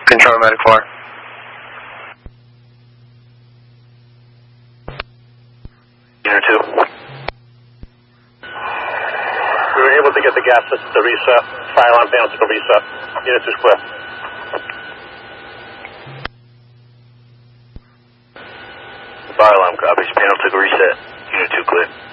Control Medic 4. Unit 2. We were able to get the gas system to reset. Fire alarm panel to reset. Unit 2 is clear. Fire alarm copies. Panel took a reset. Unit 2 clear.